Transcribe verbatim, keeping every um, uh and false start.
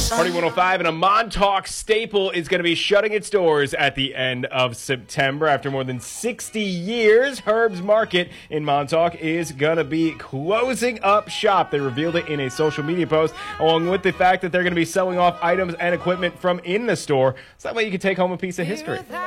Party one oh five and a Montauk staple is going to be shutting its doors at the end of September. After more than sixty years, Herb's Market in Montauk is going to be closing up shop. They revealed it in a social media post, along with the fact that they're going to be selling off items and equipment from in the store. So that way you can take home a piece of history.